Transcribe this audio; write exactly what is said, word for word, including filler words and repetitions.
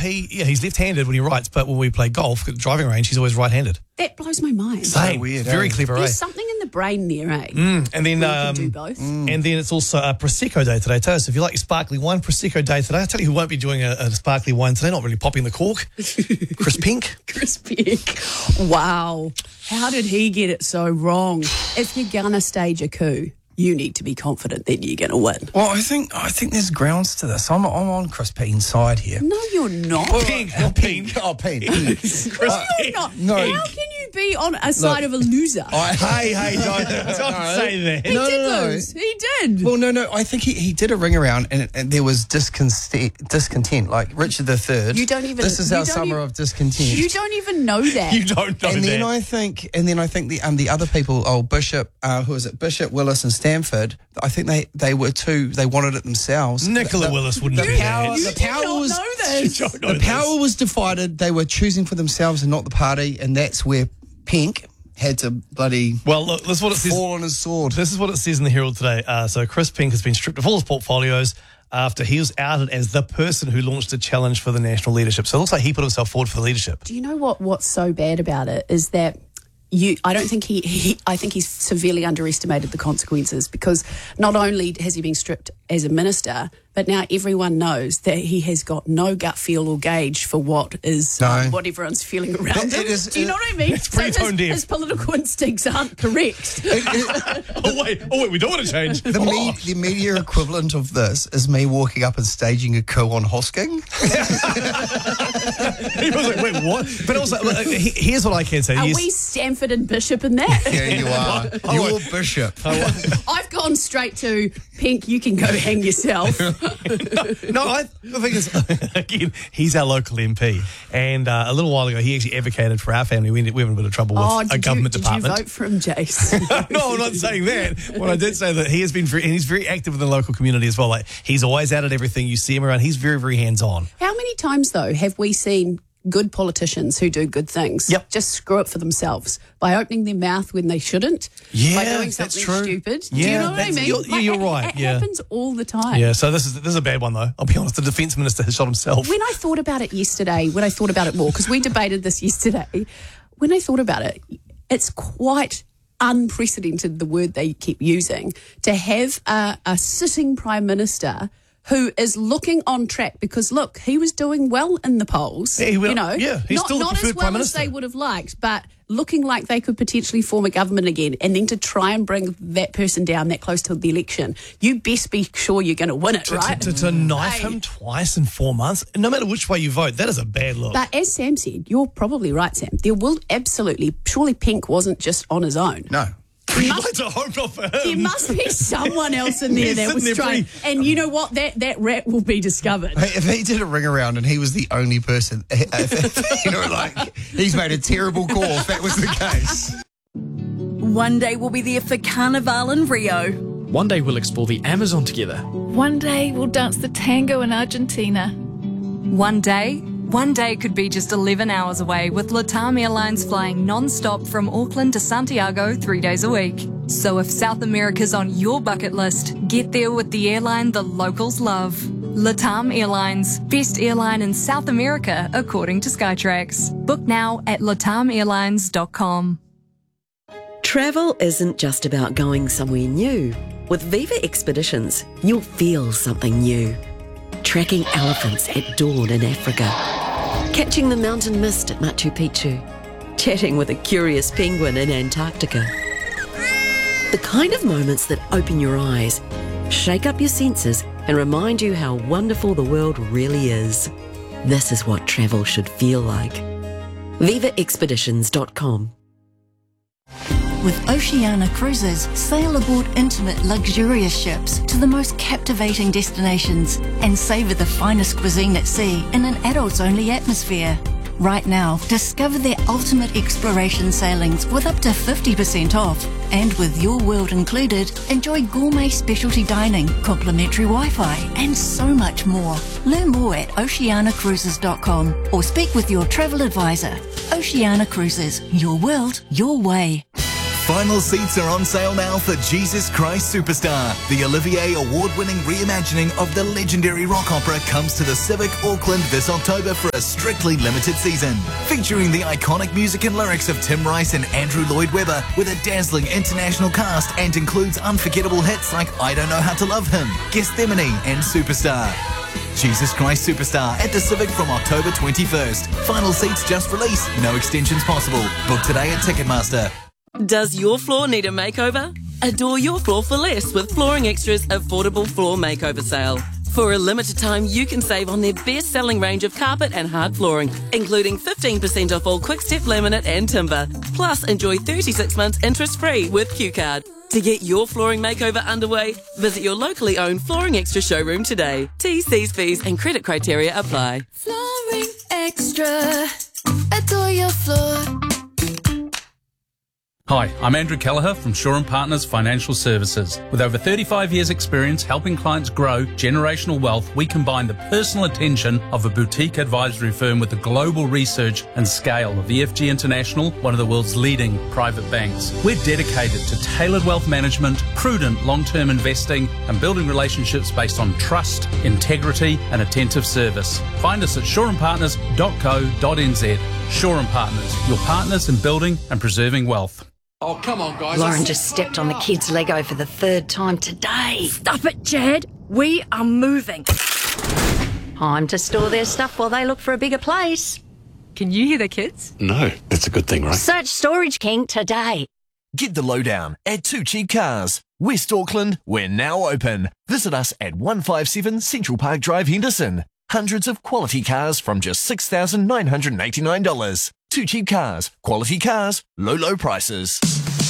he yeah, he's left-handed when he writes, but when we play golf at the driving range, he's always right-handed. That blows my mind. Same. So weird, Very eh? clever, There's eh? something in the brain there, eh? Mm, and then, Where you um, can do both. and then it's also a Prosecco day today too. So if you like your sparkly wine, Prosecco day today. I tell you who won't be doing a, a sparkly wine today, not really popping the cork. Chris Pink. Chris Pink. Wow. How did he get it so wrong? If you're going to stage a coup, you need to be confident that you're going to win. Well, I think I think there's grounds to this. I'm I'm on Chris Peen's side here. No, you're not. Pink, not Pink. Oh, Peen. Chris No, Pink. you're not. No. How can you be on a side of a loser? I, Hey, hey, don't, don't say that. he no, did no, no. lose. He did. Well, no, no. I think he, he did a ring around, and, and there was discontent. Discontent, like Richard the Third. You don't even- This is you our don't summer even- of discontent. You don't even know that. You don't know and that. then I think, and then I think the um the other people, oh Bishop, uh, who is it? Bishop, Willis, and Stanford. I think they, they were too. They wanted it themselves. Nicola the, Willis wouldn't the do power, that. You The did power not was know this. You don't know the this. power was divided. They were choosing for themselves and not the party, and that's where Pink had to bloody Well, look, this is what it says. fall on his sword. This is what it says in the Herald today. Uh, so Chris Pink has been stripped of all his portfolios after he was outed as the person who launched a challenge for the national leadership. So it looks like he put himself forward for the leadership. Do you know what? What's so bad about it is that you. I don't think he, he. I think he's severely underestimated the consequences, because not only has he been stripped as a minister, but now everyone knows that he has got no gut feel or gauge for what is No. um, what everyone's feeling around It- him. it is- Do you know what I mean? It's pretty So his, tone deaf. his political instincts aren't correct. Oh, wait. Oh, wait. We don't want to change. The, me, the media equivalent of this is me walking up and staging a coup on Hosking. He was like, wait, what? But also, look, he- here's what I can say. Are Yes. we Stanford and Bishop in that? Yeah, you are. You're Bishop. I've gone straight to Pink. You can go hang yourself. No, I, the thing is, again, he's our local M P. And uh, a little while ago, he actually advocated for our family. We, we were in a bit of trouble with Oh, a did, government you, did department. you vote for him, Jace? No, I'm not saying that. What I did say that he has been very, and he's very active in the local community as well. Like, he's always out at everything. You see him around. He's very, very hands-on. How many times, though, have we seen good politicians who do good things Yep. just screw it for themselves by opening their mouth when they shouldn't? Yeah, by doing that's something true. stupid. Do Yeah, you know what I that's- mean? you're- Like, you're it- right, It yeah. happens all the time. Yeah, so this is this is a bad one, though. I'll be honest. The defence minister has shot himself. When I thought about it yesterday, when I thought about it more, because we debated this yesterday, when I thought about it, it's quite unprecedented, the word they keep using, to have a, a sitting prime minister who is looking on track, because look, he was doing well in the polls. Yeah, he will- you know, yeah, he's not, still the not as preferred well prime as minister. they would have liked, but looking like they could potentially form a government again, and then to try and bring that person down that close to the election, you best be sure you're going to win it, to, right? to, to, to knife Hey. him twice in four months, no matter which way you vote, that is a bad look. But as Sam said, you're probably right, Sam. There will absolutely, surely Pink wasn't just on his own. No. We'd must- like to hope not for him. There must be someone else in there He's that sitting was there trying. pretty- And you know what? That that rat will be discovered. Hey, if he did a ring around and he was the only person, you know, like, he's made a terrible call if that was the case. One day we'll be there for Carnival in Rio. One day we'll explore the Amazon together. One day we'll dance the tango in Argentina. One day, one day could be just eleven hours away with LATAM Airlines flying non-stop from Auckland to Santiago three days a week. So if South America's on your bucket list, get there with the airline the locals love. LATAM Airlines, best airline in South America according to Skytrax. Book now at latam airlines dot com. Travel isn't just about going somewhere new. With Viva Expeditions, you'll feel something new. Tracking elephants at dawn in Africa. Catching the mountain mist at Machu Picchu. Chatting with a curious penguin in Antarctica. The kind of moments that open your eyes, shake up your senses, and remind you how wonderful the world really is. This is what travel should feel like. viva expeditions dot com. With Oceania Cruises, sail aboard intimate, luxurious ships to the most captivating destinations and savour the finest cuisine at sea in an adults-only atmosphere. Right now, discover their ultimate exploration sailings with up to fifty percent off. And with Your World included, enjoy gourmet specialty dining, complimentary Wi-Fi, and so much more. Learn more at oceania cruises dot com or speak with your travel advisor. Oceania Cruises, your world, your way. Final seats are on sale now for Jesus Christ Superstar. The Olivier Award-winning reimagining of the legendary rock opera comes to the Civic Auckland this October for a strictly limited season. Featuring the iconic music and lyrics of Tim Rice and Andrew Lloyd Webber with a dazzling international cast and includes unforgettable hits like I Don't Know How to Love Him, Gethsemane and Superstar. Jesus Christ Superstar at the Civic from October twenty-first. Final seats just released. No extensions possible. Book today at Ticketmaster. Does your floor need a makeover? Adore your floor for less with Flooring Extra's affordable floor makeover sale. For a limited time, you can save on their best-selling range of carpet and hard flooring, including fifteen percent off all Quickstep laminate and timber. Plus, enjoy thirty-six months interest-free with Q Card. To get your flooring makeover underway, visit your locally owned Flooring Extra showroom today. T's, C's, fees and credit criteria apply. Flooring Extra. Adore your floor. Hi, I'm Andrew Kelleher from Shaw and Partners Financial Services. With over thirty-five years experience helping clients grow generational wealth, we combine the personal attention of a boutique advisory firm with the global research and scale of E F G International, one of the world's leading private banks. We're dedicated to tailored wealth management, prudent long-term investing, and building relationships based on trust, integrity, and attentive service. Find us at shaw and partners dot co dot n z. Shaw and Partners, your partners in building and preserving wealth. Oh, come on, guys. Lauren just stepped on the kids' Lego for the third time today. Stop it, Jad. We are moving. Time to store their stuff while they look for a bigger place. Can you hear the kids? No, that's a good thing, right? Search Storage King today. Get the lowdown at Two Cheap Cars. West Auckland, we're now open. Visit us at one fifty-seven Central Park Drive, Henderson. Hundreds of quality cars from just six thousand nine hundred eighty-nine dollars. Two Cheap Cars. Quality cars, low, low prices.